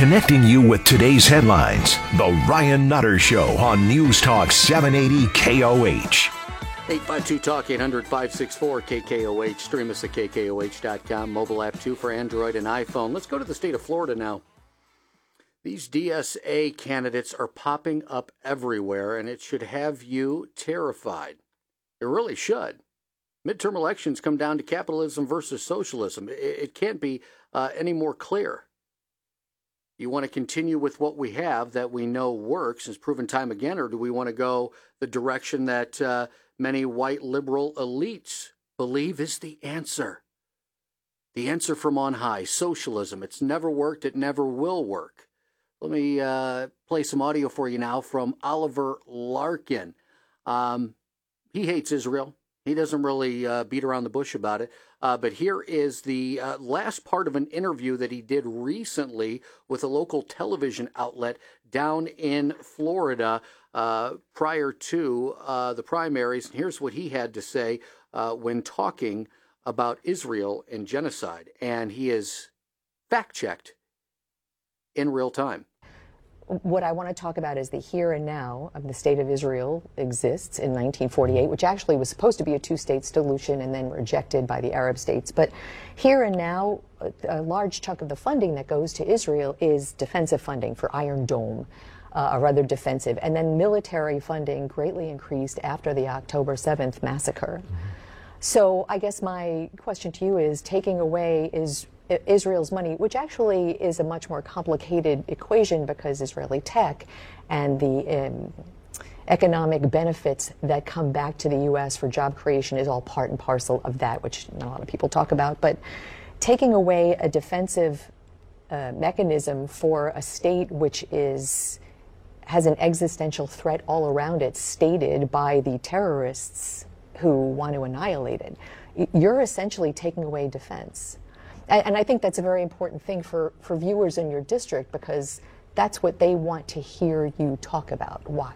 Connecting you with today's headlines. The Ryan Nutter Show on News Talk 780 KOH. 852-TALK, 800-564-KKOH. Stream us at KKOH.com. Mobile app, too, for Android and iPhone. Let's go to the state of Florida now. These DSA candidates are popping up everywhere, and it should have you terrified. It really should. Midterm elections come down to capitalism versus socialism. It can't be any more clear. You want to continue with what we have that we know works, is proven time again, or do we want to go the direction that many white liberal elites believe is the answer? The answer from on high, socialism. It's never worked. It never will work. Let me play some audio for you now from Oliver Larkin. He hates Israel. He doesn't really beat around the bush about it. But here is the last part of an interview that he did recently with a local television outlet down in Florida prior to the primaries. And here's what he had to say when talking about Israel and genocide. And he is fact-checked in real time. What I want to talk about is the here and now of the state of Israel exists in 1948, which actually was supposed to be a two-state solution and then rejected by the Arab states. But here and now, a large chunk of the funding that goes to Israel is defensive funding for Iron Dome, or rather defensive, and then military funding greatly increased after the October 7th massacre. So I guess my question to you is, taking away Israel's money, which actually is a much more complicated equation because Israeli tech and the economic benefits that come back to the U.S. for job creation is all part and parcel of that, which not a lot of people talk about. But taking away a defensive mechanism for a state which has an existential threat all around it, stated by the terrorists who want to annihilate it, you're essentially taking away defense. And I think that's a very important thing for viewers in your district, because that's what they want to hear you talk about. Why?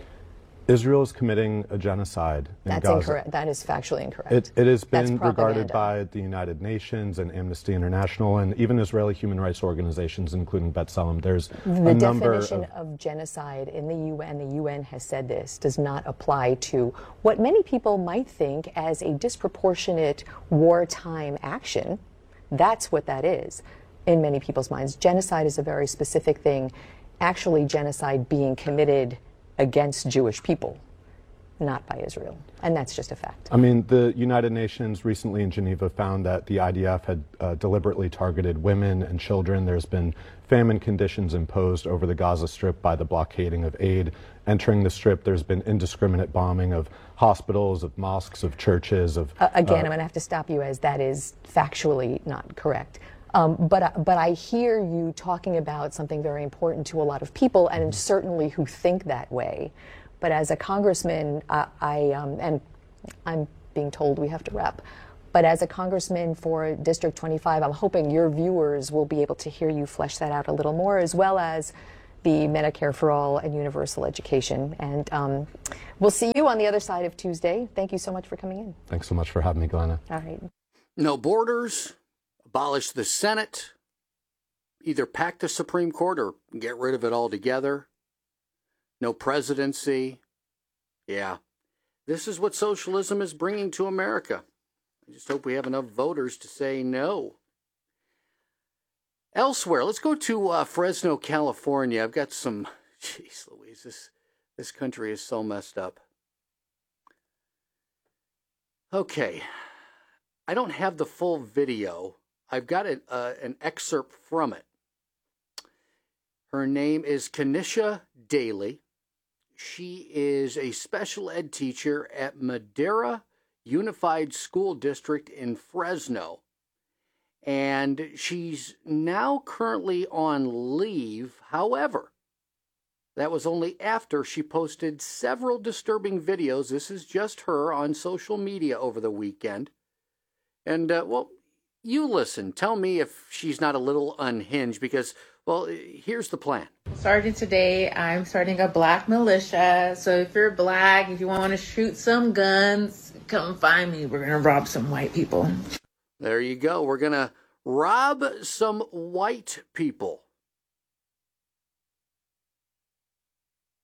Israel is committing a genocide in Gaza. That's incorrect. That is factually incorrect. It has been regarded by the United Nations and Amnesty International and even Israeli human rights organizations, including B'Tselem. There's the definition of genocide in the UN has said this, does not apply to what many people might think as a disproportionate wartime action. That's what that is in many people's minds. Genocide is a very specific thing, actually genocide being committed against Jewish people, not by Israel. And that's just a fact. I mean, the United Nations recently in Geneva found that the IDF had deliberately targeted women and children. There's been famine conditions imposed over the Gaza Strip by the blockading of aid entering the Strip. There's been indiscriminate bombing of hospitals, of mosques, of churches. Again, I'm going to have to stop you, as that is factually not correct. But I hear you talking about something very important to a lot of people, and certainly who think that way. But as a congressman, and I'm being told we have to wrap, but as a congressman for District 25, I'm hoping your viewers will be able to hear you flesh that out a little more, as well as the Medicare for All and universal education. And we'll see you on the other side of Tuesday. Thank you so much for coming in. Thanks so much for having me, Glenna. All right. No borders, abolish the Senate, either pack the Supreme Court or get rid of it altogether. No presidency. Yeah, this is what socialism is bringing to America. I just hope we have enough voters to say no. Elsewhere, let's go to Fresno, California. I've got some, jeez Louise, this country is so messed up. Okay, I don't have the full video. I've got an excerpt from it. Her name is Kanisha Daly. She is a special ed teacher at Madera Unified School District in Fresno. And she's now currently on leave. However, that was only after she posted several disturbing videos. This is just her on social media over the weekend. And, well, you listen. Tell me if she's not a little unhinged, because, well, here's the plan. Starting today, I'm starting a black militia. So if you're black, if you want to shoot some guns, come find me. We're going to rob some white people. There you go. We're going to rob some white people.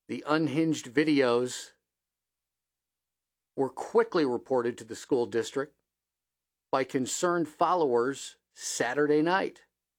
The unhinged videos were quickly reported to the school district by concerned followers Saturday night.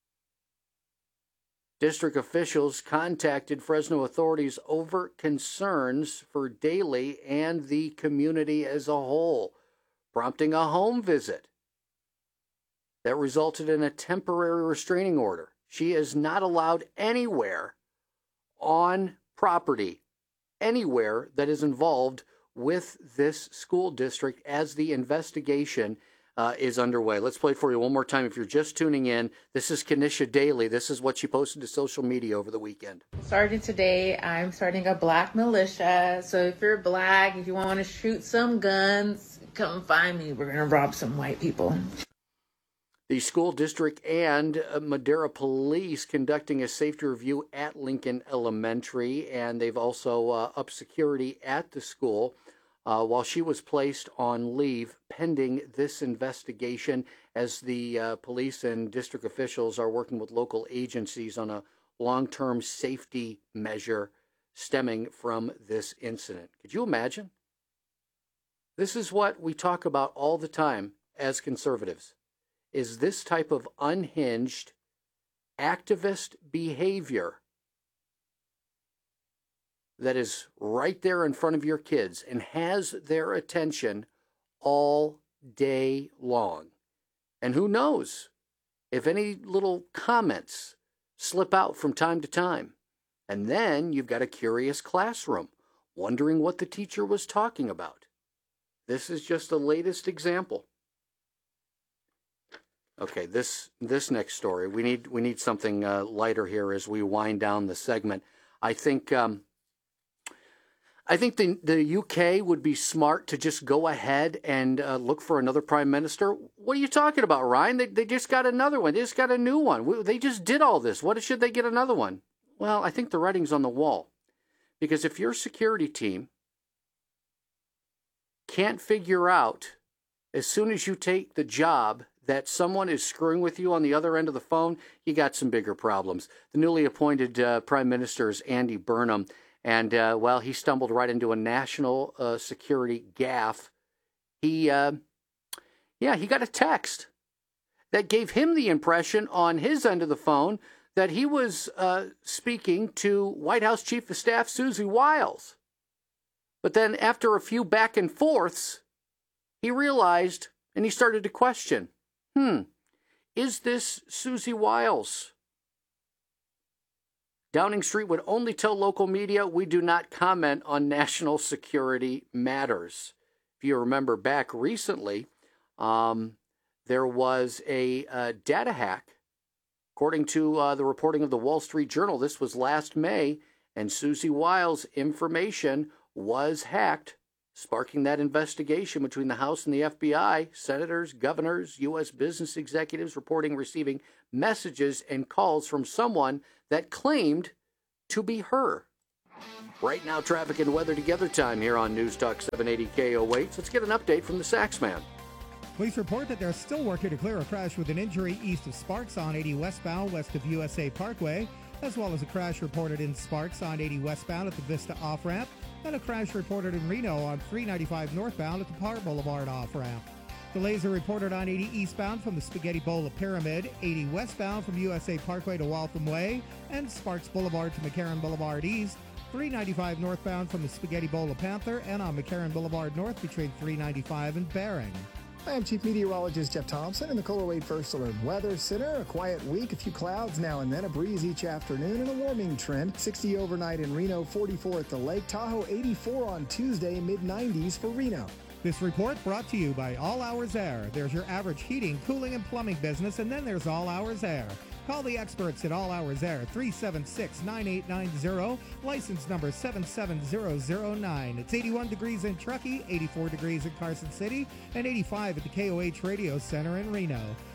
District officials contacted Fresno authorities over concerns for Daly and the community as a whole, prompting a home visit that resulted in a temporary restraining order. She is not allowed anywhere on property, anywhere that is involved with this school district as the investigation is underway. Let's play it for you one more time if you're just tuning in. This is Kenesha Daly. This is what she posted to social media over the weekend. Starting today, I'm starting a black militia. So if you're black, if you want to shoot some guns, come find me. We're going to rob some white people. The school district and Madera Police conducting a safety review at Lincoln Elementary, and they've also upped security at the school while she was placed on leave pending this investigation as the police and district officials are working with local agencies on a long-term safety measure stemming from this incident. Could you imagine? This is what we talk about all the time as conservatives. Is this type of unhinged activist behavior that is right there in front of your kids and has their attention all day long. And who knows if any little comments slip out from time to time. And then you've got a curious classroom wondering what the teacher was talking about. This is just the latest example. Okay, this next story, we need something lighter here as we wind down the segment. I think the UK would be smart to just go ahead and look for another prime minister. What are you talking about, Ryan? They just got another one. They just got a new one. They just did all this. What should they get another one? Well, I think the writing's on the wall. Because if your security team can't figure out, as soon as you take the job, that someone is screwing with you on the other end of the phone, you got some bigger problems. The newly appointed Prime Minister is Andy Burnham, and, he stumbled right into a national security gaffe. He got a text that gave him the impression on his end of the phone that he was speaking to White House Chief of Staff Susie Wiles. But then after a few back and forths, he realized, and he started to question, is this Susie Wiles? Downing Street would only tell local media, we do not comment on national security matters. If you remember back recently, there was a data hack. According to the reporting of the Wall Street Journal, this was last May, and Susie Wiles' information was hacked, sparking that investigation between the House and the FBI, senators, governors, U.S. business executives reporting receiving messages and calls from someone that claimed to be her. Right now, traffic and weather together time here on News Talk 780 KOH. Let's get an update from the Saxman. Police report that they're still working to clear a crash with an injury east of Sparks on 80 westbound west of USA Parkway, as well as a crash reported in Sparks on 80 westbound at the Vista off-ramp, and a crash reported in Reno on 395 northbound at the Parr Boulevard off-ramp. Delays are reported on 80 eastbound from the Spaghetti Bowl of Pyramid, 80 westbound from USA Parkway to Waltham Way, and Sparks Boulevard to McCarran Boulevard East, 395 northbound from the Spaghetti Bowl of Panther, and on McCarran Boulevard North between 395 and Bering. I am Chief Meteorologist Jeff Thompson in the Kohler Wade First Alert Weather Center. A quiet week, a few clouds now and then, a breeze each afternoon, and a warming trend. 60 overnight in Reno, 44 at the lake. Tahoe, 84 on Tuesday, mid-90s for Reno. This report brought to you by All Hours Air. There's your average heating, cooling, and plumbing business, and then there's All Hours Air. Call the experts at All Hours Air, 376-9890, license number 77009. It's 81 degrees in Truckee, 84 degrees in Carson City, and 85 at the KOH Radio Center in Reno.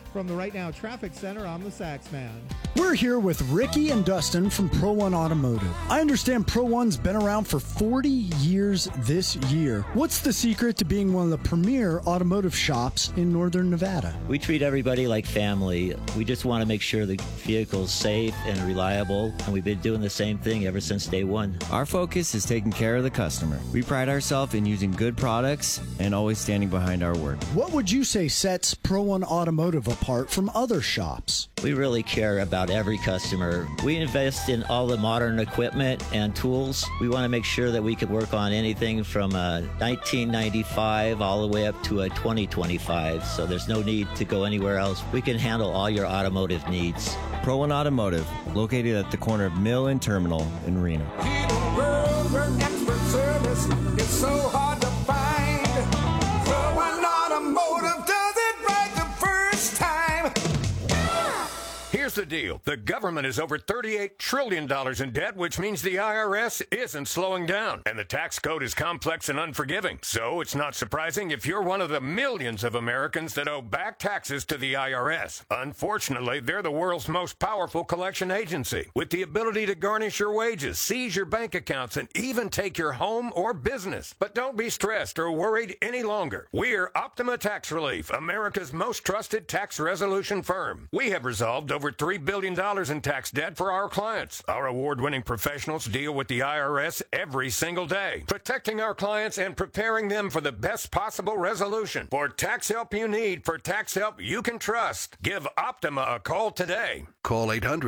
From the Right Now Traffic Center, I'm the Sax Man. We're here with Ricky and Dustin from Pro One Automotive. I understand Pro One's been around for 40 years this year. What's the secret to being one of the premier automotive shops in Northern Nevada? We treat everybody like family. We just want to make sure the vehicle's safe and reliable, and we've been doing the same thing ever since day one. Our focus is taking care of the customer. We pride ourselves in using good products and always standing behind our word. What would you say sets Pro One Automotive apart from other shops? We really care about every customer. We invest in all the modern equipment and tools. We want to make sure that we could work on anything from a 1995 all the way up to a 2025, so there's no need to go anywhere else. We can handle all your automotive needs. Pro One Automotive, located at the corner of Mill and Terminal in Reno. Expert service is so hard to find. Pro One Automotive does it right the first time. Here's the deal. The government is over $38 trillion in debt, which means the IRS isn't slowing down. And the tax code is complex and unforgiving. So it's not surprising if you're one of the millions of Americans that owe back taxes to the IRS. Unfortunately, they're the world's most powerful collection agency, with the ability to garnish your wages, seize your bank accounts, and even take your home or business. But don't be stressed or worried any longer. We're Optima Tax Relief, America's most trusted tax resolution firm. We have resolved over $3 billion in tax debt for our clients. Our award-winning professionals deal with the IRS every single day, protecting our clients and preparing them for the best possible resolution. For tax help you need, for tax help you can trust, give Optima a call today. Call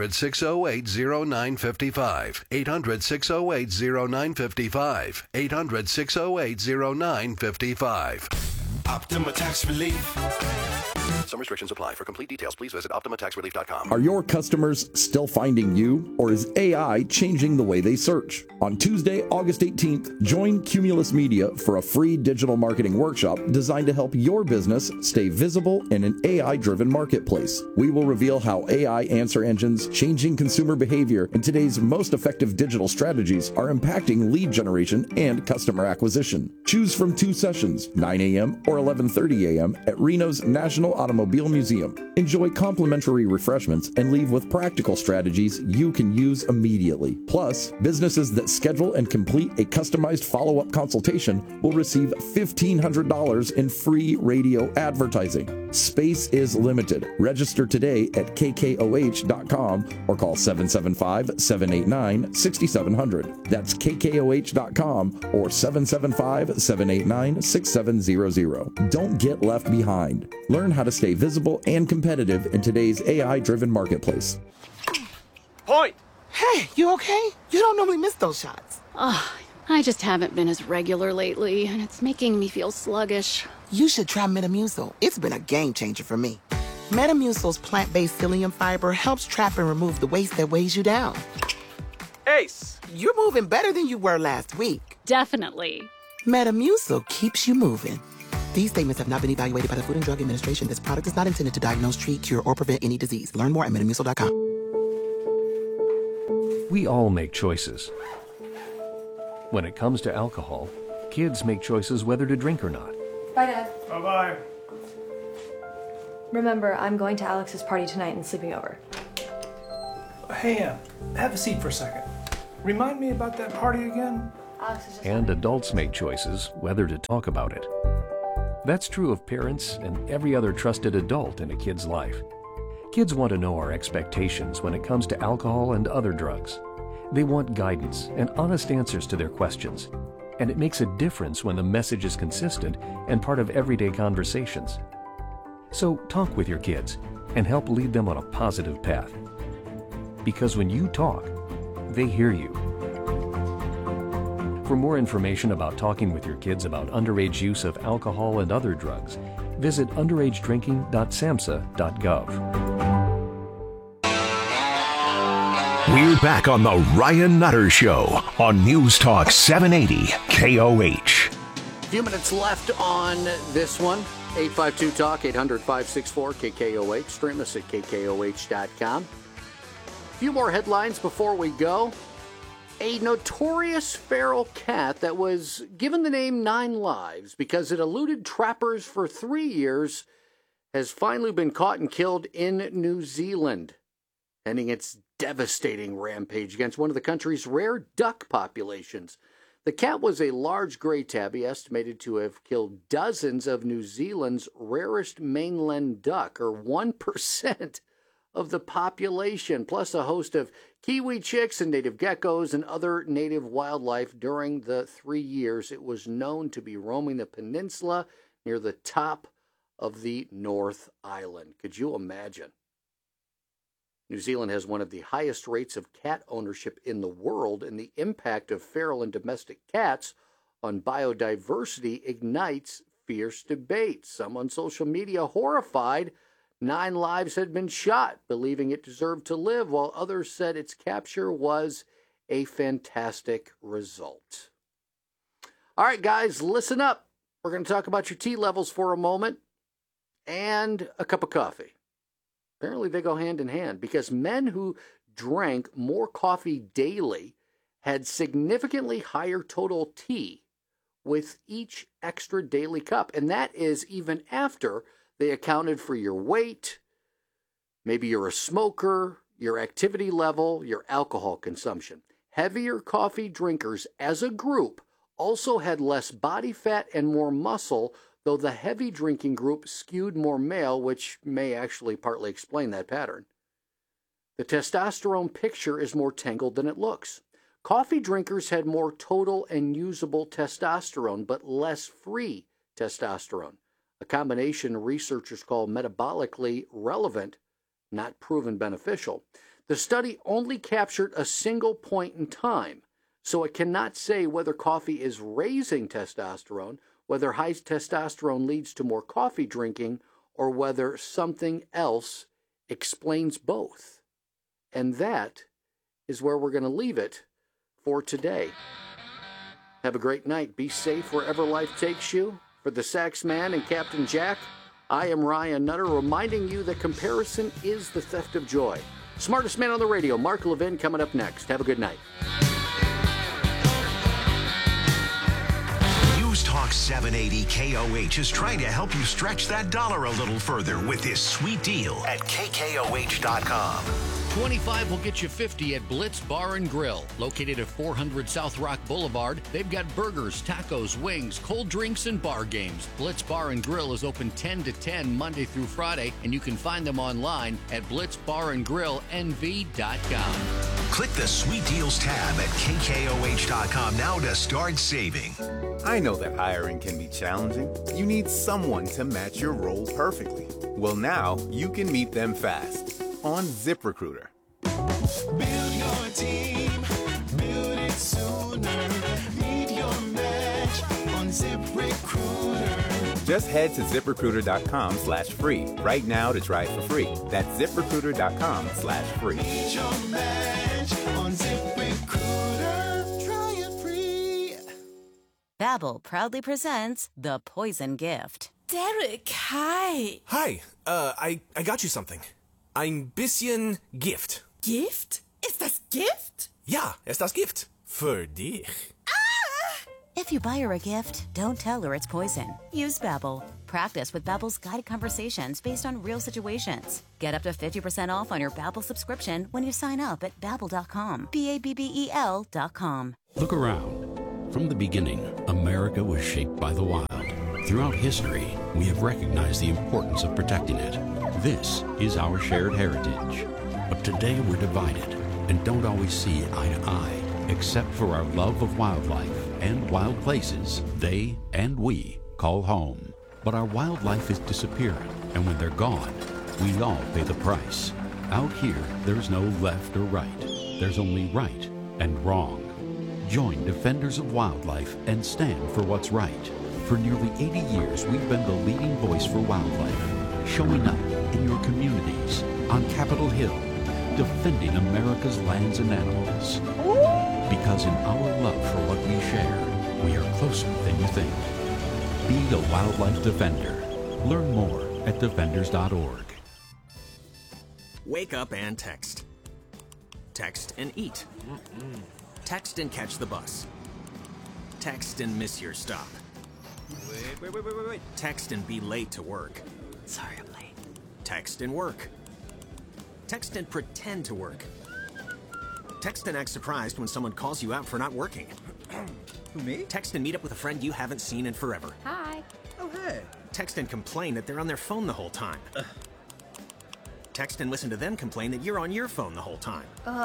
800-608-0955. 800-608-0955. 800-608-0955. Optima Tax Relief. Some restrictions apply. For complete details, please visit OptimaTaxRelief.com. Are your customers still finding you, or is AI changing the way they search? On Tuesday, August 18th, join Cumulus Media for a free digital marketing workshop designed to help your business stay visible in an AI-driven marketplace. We will reveal how AI answer engines, changing consumer behavior, and today's most effective digital strategies are impacting lead generation and customer acquisition. Choose from 2 sessions, 9 a.m. or 11:30 a.m. at Reno's National Automobile Museum. Enjoy complimentary refreshments and leave with practical strategies you can use immediately. Plus, businesses that schedule and complete a customized follow-up consultation will receive $1,500 in free radio advertising. Space is limited. Register today at kkoh.com or call 775-789-6700. That's kkoh.com or 775-789-6700. Don't get left behind. Learn how to stay visible and competitive in today's AI-driven marketplace. Point! Hey, you okay? You don't normally miss those shots. I just haven't been as regular lately, and it's making me feel sluggish. You should try Metamucil. It's been a game changer for me. Metamucil's plant-based psyllium fiber helps trap and remove the waste that weighs you down. Ace! You're moving better than you were last week. Definitely. Metamucil keeps you moving. These statements have not been evaluated by the Food and Drug Administration. This product is not intended to diagnose, treat, cure, or prevent any disease. Learn more at Metamucil.com. We all make choices. When it comes to alcohol, kids make choices whether to drink or not. Bye, Dad. Bye-bye. Remember, I'm going to Alex's party tonight and sleeping over. Hey, have a seat for a second. Remind me about that party again? And adults make choices whether to talk about it. That's true of parents and every other trusted adult in a kid's life. Kids want to know our expectations when it comes to alcohol and other drugs. They want guidance and honest answers to their questions. And it makes a difference when the message is consistent and part of everyday conversations. So talk with your kids and help lead them on a positive path. Because when you talk, they hear you. For more information about talking with your kids about underage use of alcohol and other drugs, visit underagedrinking.samhsa.gov. We're back on the Ryan Nutter Show on News Talk 780 KOH. A few minutes left on this one. 852-TALK, 800-564-KKOH. Stream us at KKOH.com. A few more headlines before we go. A notorious feral cat that was given the name 9 Lives because it eluded trappers for 3 years has finally been caught and killed in New Zealand, ending its devastating rampage against one of the country's rare duck populations. The cat was a large gray tabby estimated to have killed dozens of New Zealand's rarest mainland duck, or 1% of the population, plus a host of kiwi chicks and native geckos and other native wildlife during the 3 years it was known to be roaming the peninsula near the top of the North Island. Could you imagine? New Zealand has one of the highest rates of cat ownership in the world, and the impact of feral and domestic cats on biodiversity ignites fierce debate. Some on social media horrified 9 lives had been shot, believing it deserved to live, while others said its capture was a fantastic result. All right, guys, listen up. We're going to talk about your tea levels for a moment and a cup of coffee. Apparently they go hand in hand, because men who drank more coffee daily had significantly higher total tea with each extra daily cup. And that is even after they accounted for your weight, maybe you're a smoker, your activity level, your alcohol consumption. Heavier coffee drinkers as a group also had less body fat and more muscle, though the heavy drinking group skewed more male, which may actually partly explain that pattern. The testosterone picture is more tangled than it looks. Coffee drinkers had more total and usable testosterone, but less free testosterone, a combination researchers call metabolically relevant, not proven beneficial. The study only captured a single point in time, so it cannot say whether coffee is raising testosterone, whether high testosterone leads to more coffee drinking, or whether something else explains both. And that is where we're going to leave it for today. Have a great night. Be safe wherever life takes you. For the Sax Man and Captain Jack, I am Ryan Nutter, reminding you that comparison is the theft of joy. Smartest man on the radio, Mark Levin, coming up next. Have a good night. News Talk 780 KOH is trying to help you stretch that dollar a little further with this sweet deal at KKOH.com. 25 will get you 50 at Blitz Bar and Grill. Located at 400 South Rock Boulevard, they've got burgers, tacos, wings, cold drinks, and bar games. Blitz Bar and Grill is open 10 to 10 Monday through Friday, and you can find them online at blitzbarandgrillnv.com. Click the Sweet Deals tab at KKOH.com now to start saving. I know that hiring can be challenging. You need someone to match your role perfectly. Well, now you can meet them fast on ZipRecruiter. Build your team, build it sooner. Meet your match on ZipRecruiter. Just head to ZipRecruiter.com/free right now to try it for free. That's ZipRecruiter.com/free. Meet your match on ZipRecruiter. Try it free. Babbel proudly presents The Poison Gift. Derek, hi. Hi, I got you something. Ein bisschen Gift. Gift? Ist das Gift? Ja, ist das Gift. Für dich. If you buy her a gift, don't tell her it's poison. Use Babbel. Practice with Babbel's guided conversations based on real situations. Get up to 50% off on your Babbel subscription when you sign up at Babbel.com. Babbel.com. Look around. From the beginning, America was shaped by the wild. Throughout history, we have recognized the importance of protecting it. This is our shared heritage. But today we're divided and don't always see eye to eye, except for our love of wildlife and wild places they and we call home. But our wildlife is disappearing, and when they're gone, we all pay the price. Out here, there's no left or right. There's only right and wrong. Join Defenders of Wildlife and stand for what's right. For nearly 80 years, we've been the leading voice for wildlife, showing up in your communities, on Capitol Hill, defending America's lands and animals. Because in our love for what we share, we are closer than you think. Be a wildlife defender. Learn more at defenders.org. Wake up and text. Text and eat. Text and catch the bus. Text and miss your stop. Wait. Text and be late to work. Sorry I'm late. Text and work. Text and pretend to work. Text and act surprised when someone calls you out for not working. Who, me? Text and meet up with a friend you haven't seen in forever. Hi. Oh, hey. Text and complain that they're on their phone the whole time. Text and listen to them complain that you're on your phone the whole time.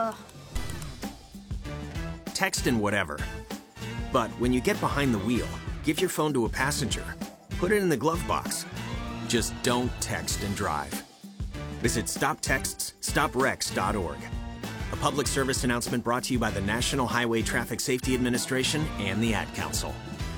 Text and whatever. But when you get behind the wheel, give your phone to a passenger. Put it in the glove box. Just don't text and drive. Visit StopTextsStopWrecks.org. A public service announcement brought to you by the National Highway Traffic Safety Administration and the Ad Council.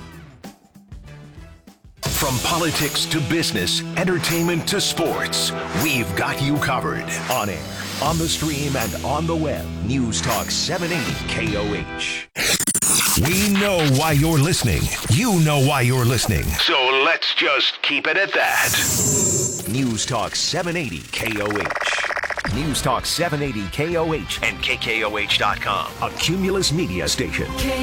From politics to business, entertainment to sports, we've got you covered. On air, on the stream, and on the web. News Talk 780 KOH. We know why you're listening. You know why you're listening. So let's just keep it at that. News Talk 780 KOH. News Talk 780 KOH and KKOH.com. A Cumulus Media station.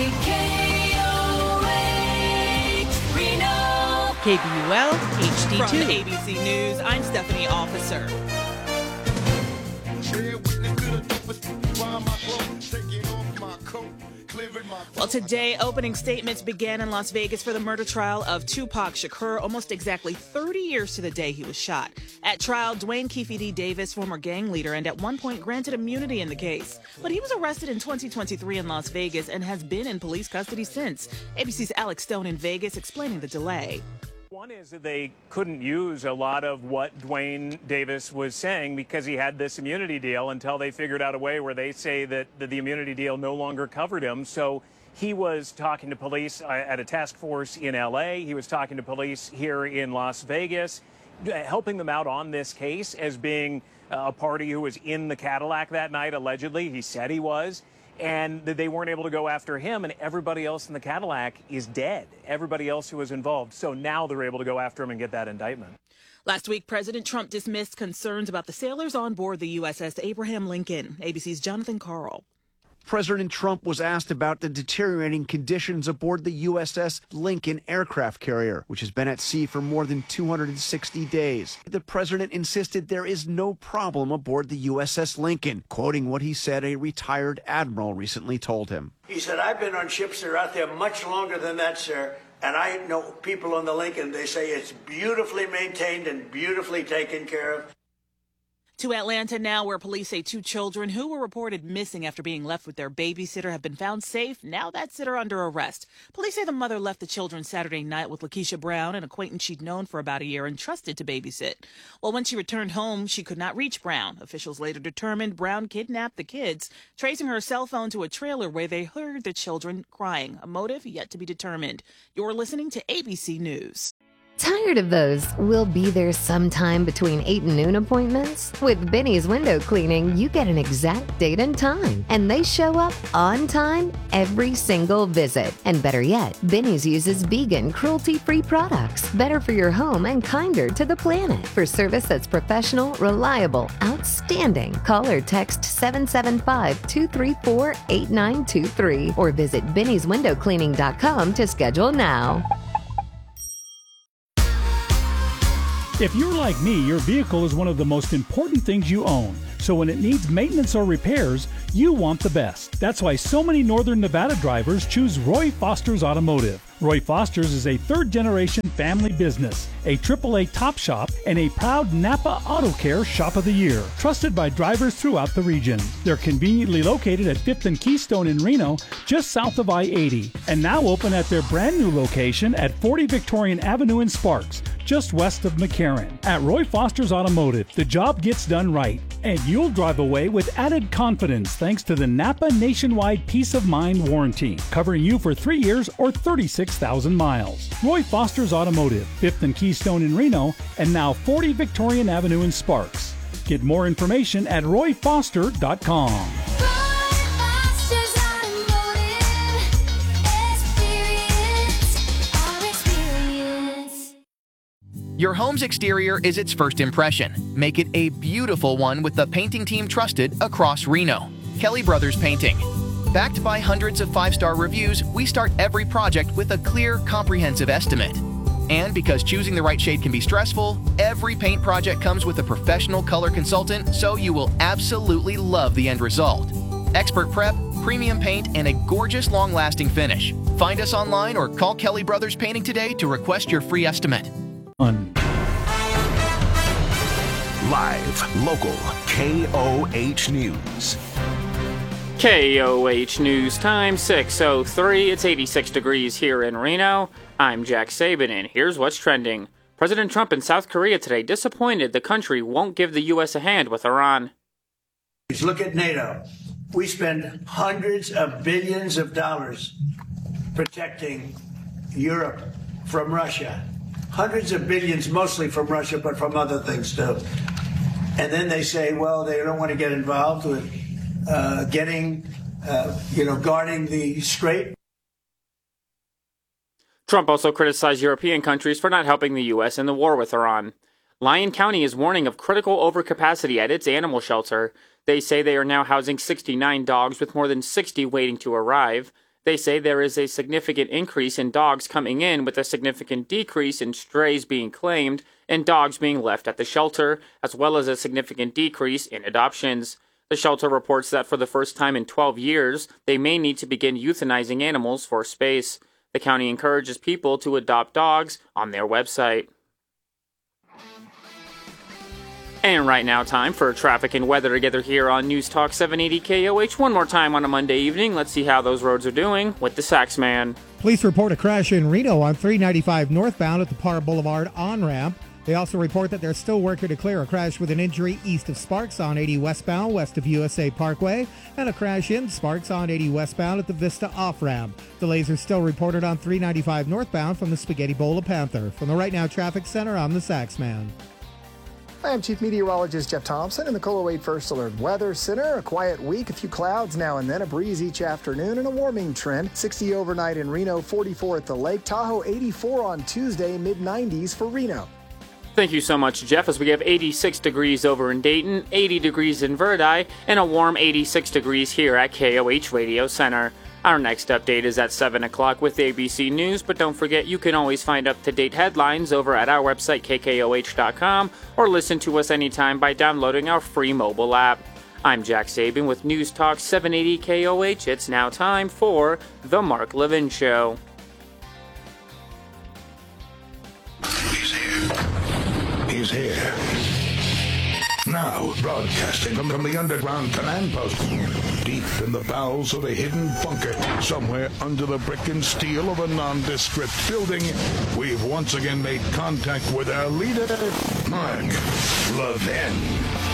KKOH Reno. KBUL HD2. From ABC News, I'm Stephanie Officer. Well, today, opening statements began in Las Vegas for the murder trial of Tupac Shakur, almost exactly 30 years to the day he was shot. At trial, Dwayne Keefe D. Davis, former gang leader, and at one point granted immunity in the case. But he was arrested in 2023 in Las Vegas and has been in police custody since. ABC's Alex Stone in Vegas explaining the delay. One is that they couldn't use a lot of what Dwayne Davis was saying because he had this immunity deal until they figured out a way where they say that the immunity deal no longer covered him. So he was talking to police at a task force in L.A. He was talking to police here in Las Vegas, helping them out on this case as being a party who was in the Cadillac that night, allegedly. He said he was. And that they weren't able to go after him, and everybody else in the Cadillac is dead. Everybody else who was involved. So now they're able to go after him and get that indictment. Last week, President Trump dismissed concerns about the sailors on board the USS Abraham Lincoln. ABC's Jonathan Carl. President Trump was asked about the deteriorating conditions aboard the USS Lincoln aircraft carrier, which has been at sea for more than 260 days. The president insisted there is no problem aboard the USS Lincoln, quoting what he said a retired admiral recently told him. He said, I've been on ships that are out there much longer than that, sir. And I know people on the Lincoln, they say it's beautifully maintained and beautifully taken care of. To Atlanta now, where police say 2 children who were reported missing after being left with their babysitter have been found safe. Now that sitter under arrest. Police say the mother left the children Saturday night with Lakeisha Brown, an acquaintance she'd known for about a year and trusted to babysit. Well, when she returned home, she could not reach Brown. Officials later determined Brown kidnapped the kids, tracing her cell phone to a trailer where they heard the children crying. A motive yet to be determined. You're listening to ABC News. Tired of those "we'll be there sometime between 8 and noon" appointments? With Benny's Window Cleaning, you get an exact date and time, and they show up on time every single visit. And better yet, Benny's uses vegan, cruelty-free products, better for your home and kinder to the planet. For service that's professional, reliable, outstanding, call or text 775-234-8923 or visit Benny'sWindowCleaning.com to schedule now. If you're like me, your vehicle is one of the most important things you own. So when it needs maintenance or repairs, you want the best. That's why so many Northern Nevada drivers choose Roy Foster's Automotive. Roy Foster's is a third-generation family business, a AAA top shop, and a proud Napa Auto Care Shop of the Year, trusted by drivers throughout the region. They're conveniently located at 5th and Keystone in Reno, just south of I-80, and now open at their brand new location at 40 Victorian Avenue in Sparks, just west of McCarran. At Roy Foster's Automotive, the job gets done right, and you'll drive away with added confidence thanks to the Napa Nationwide Peace of Mind Warranty, covering you for 3 years or 36,000 miles. Roy Foster's Automotive, 5th and Keystone in Reno, and now 40 Victorian Avenue in Sparks. Get more information at royfoster.com. Your home's exterior is its first impression. Make it a beautiful one with the painting team trusted across Reno. Kelly Brothers Painting. Backed by hundreds of 5-star reviews, we start every project with a clear, comprehensive estimate. And because choosing the right shade can be stressful, every paint project comes with a professional color consultant, so you will absolutely love the end result. Expert prep, premium paint, and a gorgeous long-lasting finish. Find us online or call Kelly Brothers Painting today to request your free estimate. Live, local, KOH News. KOH News time, 6:03. It's 86 degrees here in Reno. I'm Jack Saban, and here's what's trending. President Trump in South Korea today disappointed the country won't give the U.S. a hand with Iran. Look at NATO. We spend hundreds of billions of dollars protecting Europe from Russia. Hundreds of billions, mostly from Russia, but from other things too. And then they say, well, they don't want to get involved with guarding the strait. Trump also criticized European countries for not helping the U.S. in the war with Iran. Lyon County is warning of critical overcapacity at its animal shelter. They say they are now housing 69 dogs with more than 60 waiting to arrive. They say there is a significant increase in dogs coming in with a significant decrease in strays being claimed and dogs being left at the shelter, as well as a significant decrease in adoptions. The shelter reports that for the first time in 12 years, they may need to begin euthanizing animals for space. The county encourages people to adopt dogs on their website. And right now, time for traffic and weather together here on News Talk 780 KOH. One more time on a Monday evening. Let's see how those roads are doing with the Saxman. Police report a crash in Reno on 395 northbound at the Parr Boulevard on-ramp. They also report that they're still working to clear a crash with an injury east of Sparks on 80 westbound west of USA Parkway, and a crash in Sparks on 80 westbound at the Vista off-ramp. Delays are still reported on 395 northbound from the Spaghetti Bowl of Panther. From the Right Now Traffic Center, I'm the Saxman. I am Chief Meteorologist Jeff Thompson in the KOLA 8 First Alert Weather Center. A quiet week, a few clouds now and then, a breeze each afternoon, and a warming trend. 60 overnight in Reno, 44 at the lake. Tahoe 84 on Tuesday, mid-90s for Reno. Thank you so much, Jeff, as we have 86 degrees over in Dayton, 80 degrees in Verdi, and a warm 86 degrees here at KOH Radio Center. Our next update is at 7 o'clock with ABC News, but don't forget you can always find up-to-date headlines over at our website, KKOH.com, or listen to us anytime by downloading our free mobile app. I'm Jack Saban with News Talk 780 KOH. It's now time for The Mark Levin Show. He's here. Now, broadcasting from the underground command post, deep in the bowels of a hidden bunker, somewhere under the brick and steel of a nondescript building, we've once again made contact with our leader, Mark Levin.